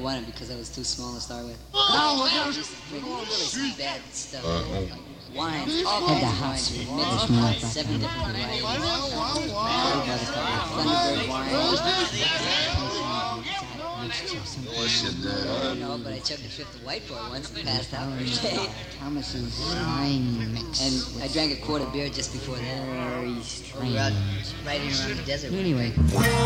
wanted because I was too small to start with. Oh, I was just drinking really bad stuff. Like wines, all kinds of wines. We mixed about 7 different varieties. Thunderbird wine. No, but I chugged a fifth of white boy once and passed out for a day. Thomas's wine mix. And I drank a quart of beer just before that. Very We were out strange. riding around the desert. Anyway.